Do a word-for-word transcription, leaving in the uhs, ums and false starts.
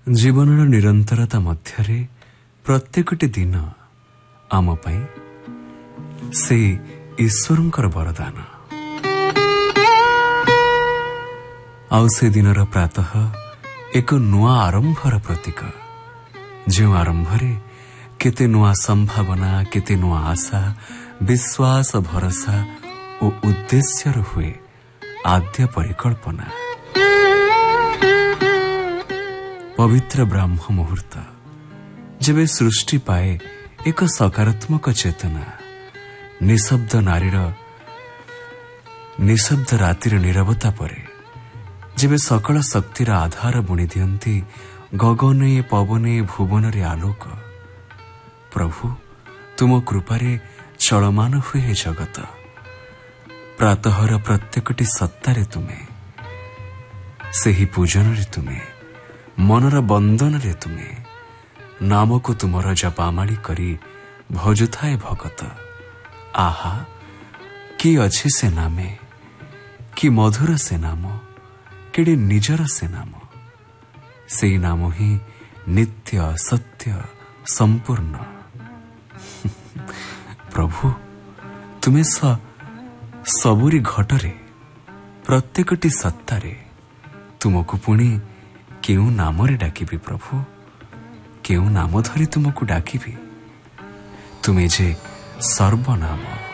जीवनर निरंतरता मध्यरे प्रत्येकटी दिन आम पाई से ईश्वरंकर वरदान। आउ से दिनर प्रातः एक नुआ आरंभर प्रतीक, जो आरंभरे केते नुआ संभावना, केते नुआ आशा, विश्वास, भरोसा और उद्देश्य हुए आद्य परिकल्पना। पवित्र ब्राह्म मुहूर्त जेबे सृष्टि पाए एक सकारात्मक चेतना, निशब्द नारीर निशब्द रातिर नीरवता परे जेबे सकल शक्तिर आधार बुणी दियंती गगने पवने भुवन रे आलोक। प्रभु तुम कृपारे चलमान हुए जगत। प्रातःर प्रत्येकटी सत्तारे तुमे, सेही पूजन रे तुमे, मनर बंदन रे तुमे नाम को तुमर जपामाड़ी करी भजुथाए भगत। आहा कि अच्छे से नामे, कि मधुर से नाम, केड़े निजर से नाम। से नाम ही नित्य सत्य संपूर्ण। प्रभु तुमे स सबुरी घटरे प्रत्येकटी सत्तारे तुमको पुणी केउ नाम रे डाकिबी। प्रभु केउ नाम धरी तुमको डाकिबी। तुमे जे सर्वनाम